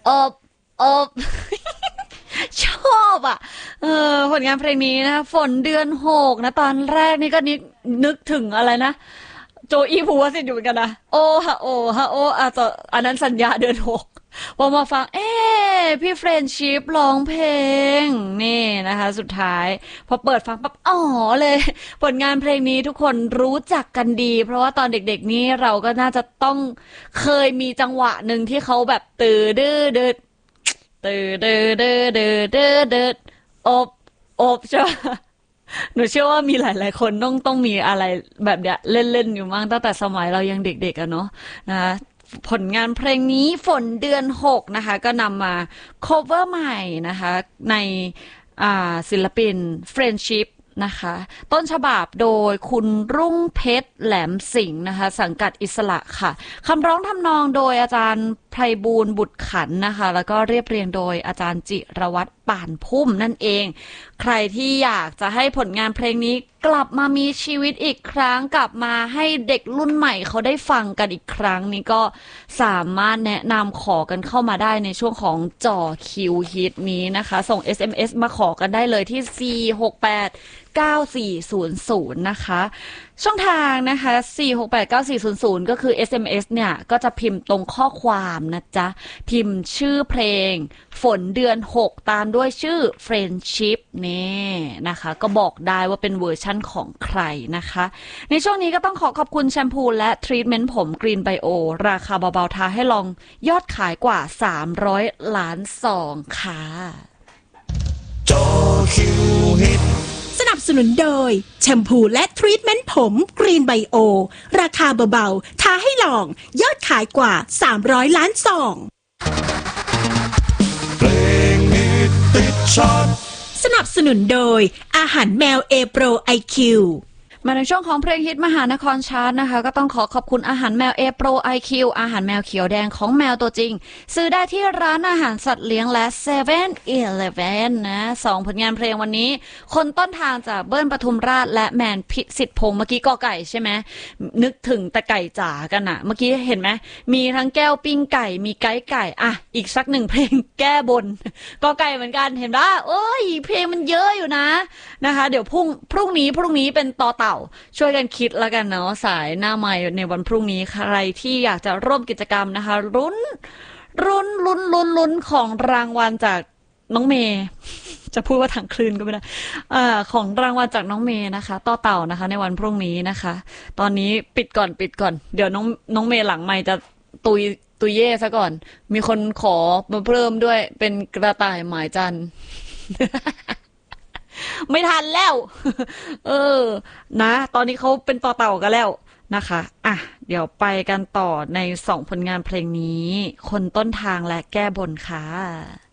อบอบชอบอ่ะผลงานเพลงนี้นะคะฝนเดือนหกนะตอนแรกนี่ก็นึกถึงอะไรนะโจอี้ภูวสิทธิ์อยู่เหมือนกันนะโอฮะโอฮะโออาจจะอันนั้นสัญญาเดือนหกพอมาฟังพี่เฟรนชิพร้องเพลงนี่นะคะสุดท้ายพอเปิดฟังปั๊บอ๋อเลยผลงานเพลงนี้ทุกคนรู้จักกันดีเพราะว่าตอนเด็กๆนี้เราก็น่าจะต้องเคยมีจังหวะหนึ่งที่เขาแบบตื่นดื้อดื้อ ตื่นเดือดเดือดเดือดเดือดเดือดอบอบใช่ไหมหนูเชื่อว่ามีหลายๆคนต้องมีอะไรแบบเนี้ยเล่นๆอยู่มั้งตั้งแต่สมัยเรายังเด็กๆอะเนาะนะคะผลงานเพลงนี้ฝนเดือนหกนะคะก็นำมา cover ใหม่นะคะในศิลปิน Friendship นะคะต้นฉบับโดยคุณรุ่งเพชรแหลมสิงห์นะคะสังกัดอิสระค่ะคำร้องทำนองโดยอาจารย์ไพบูลย์บุตรขันธ์นะคะแล้วก็เรียบเรียงโดยอาจารย์จิรวัตรป่านพุ่มนั่นเองใครที่อยากจะให้ผลงานเพลงนี้กลับมามีชีวิตอีกครั้งกลับมาให้เด็กรุ่นใหม่เขาได้ฟังกันอีกครั้งนี้ก็สามารถแนะนำขอกันเข้ามาได้ในช่วงของจ่อคิวฮิตนี้นะคะส่ง SMS มาขอกันได้เลยที่4689400นะคะช่องทางนะคะ4689400ก็คือ SMS เนี่ยก็จะพิมพ์ตรงข้อความนะจ๊ะพิมพ์ชื่อเพลงฝนเดือน6ตามด้วยชื่อ Friendship นี่นะคะก็บอกได้ว่าเป็นเวอร์ชั่นของใครนะคะในช่วงนี้ก็ต้องขอบคุณแชมพูและทรีทเมนต์ผม Green Bio ราคาเบาๆท้าให้ลองยอดขายกว่า300ล้านซองค่ะจอคิวฮิตสนับสนุนโดยแชมพูและทรีทเมนต์ผมกรีนไบโอราคาเบาๆท้าให้ลองยอดขายกว่า300ล้านซองเพลงฮิตติดชาร์ตสนับสนุนโดยอาหารแมวเอโปรไอคิวมาในช่วงของเพลงฮิตมหานครชาร์ตนะคะก็ต้องขอบคุณอาหารแมวเอโปรไอคิวอาหารแมวเขียวแดงของแมวตัวจริงซื้อได้ที่ร้านอาหารสัตว์เลี้ยงและ7-Elevenนะ2ผลงานเพลงวันนี้คนต้นทางจากเบิ้ลปทุมราชและแมนพิสิทธิ์พงศ์เมื่อกี้กอไก่ใช่ไหมนึกถึงแต่ไก่จ๋ากันอะเมื่อกี้เห็นไหมมีทั้งแก้วปิ้งไก่มีไก่ไก่อ่ะอีกสักหนึ่งเพลงแก้บนกอไก่เหมือนกันเห็นปะโอ้ยเพลงมันเยอะอยู่นะคะเดี๋ยวพรุ่งนี้เป็นต่อเต่าช่วยกันคิดแล้วกันเนาะสายหน้าใหม่ในวันพรุ่งนี้ใครที่อยากจะร่วมกิจกรรมนะคะลุ้นของรางวัลจากน้องเมย์จะพูดว่าถังคลื่นก็ไม่ได้ของรางวัลจากน้องเมย์นะคะต่อเต่านะคะในวันพรุ่งนี้นะคะตอนนี้ปิดก่อนเดี๋ยวน้องเมย์หลังไมค์จะตุยเย่ซะก่อนมีคนขอมาเพิ่มด้วยเป็นกระต่ายหมายจันทร์ไม่ทันแล้วนะตอนนี้เขาเป็นต่อเต่ากันแล้วนะคะอ่ะเดี๋ยวไปกันต่อใน2ผลงานเพลงนี้คนต้นทางและแก้บนค่ะ